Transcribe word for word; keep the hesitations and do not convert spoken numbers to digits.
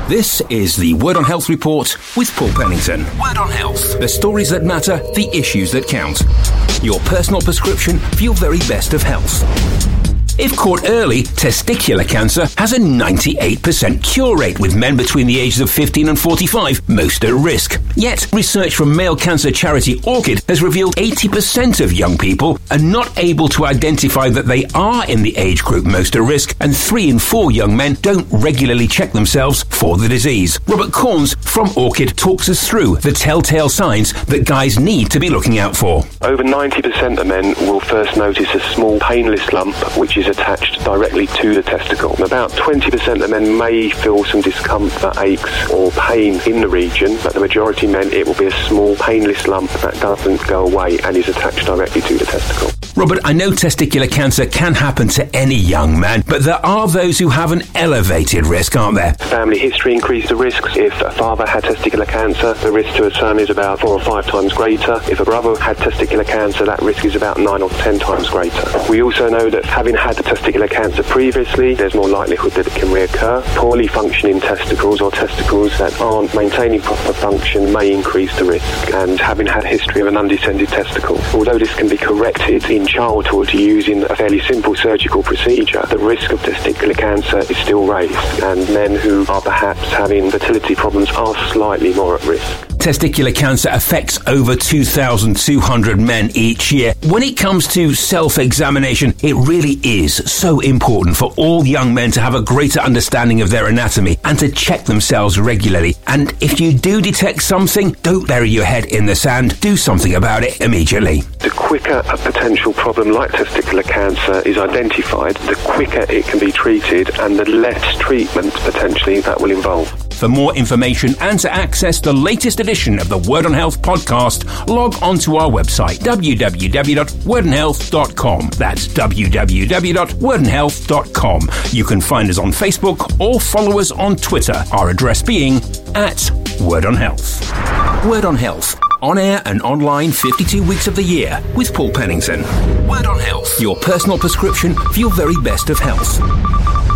This is the Word on Health Report with Paul Pennington. Word on Health. The stories that matter, the issues that count. Your personal prescription for your very best of health. If caught early, testicular cancer has a ninety-eight percent cure rate, with men between the ages of fifteen and forty-five most at risk. Yet, research from male cancer charity Orchid has revealed eighty percent of young people are not able to identify that they are in the age group most at risk, and three in four young men don't regularly check themselves for the disease. Robert Corns from Orchid talks us through the telltale signs that guys need to be looking out for. Over ninety percent of men will first notice a small painless lump which is attached directly to the testicle. About twenty percent of men may feel some discomfort, aches or pain in the region, but the majority of men it will be a small painless lump that doesn't go away and is attached directly to the testicle. Robert, I know testicular cancer can happen to any young man, but there are those who have an elevated risk, aren't there? Family history increases the risks. If a father had testicular cancer, the risk to a son is about four or five times greater. If a brother had testicular cancer, that risk is about nine or ten times greater. We also know that having had testicular cancer previously, there's more likelihood that it can reoccur. Poorly functioning testicles or testicles that aren't maintaining proper function may increase the risk. And having had a history of an undescended testicle, although this can be corrected in childhood using a fairly simple surgical procedure, the risk of testicular cancer is still raised, and men who are perhaps having fertility problems are slightly more at risk. Testicular cancer affects over two thousand two hundred men each year. When it comes to self-examination, it really is so important for all young men to have a greater understanding of their anatomy and to check themselves regularly. And if you do detect something, don't bury your head in the sand. Do something about it immediately. The quicker a potential problem like testicular cancer is identified, the quicker it can be treated and the less treatment potentially that will involve. For more information and to access the latest edition of the Word on Health podcast, log on to our website, w w w dot word on health dot com. That's w w w dot word on health dot com. You can find us on Facebook or follow us on Twitter, our address being at Word on Health. Word on Health. On air and online fifty-two weeks of the year with Paul Pennington. Word on Health. Your personal prescription for your very best of health.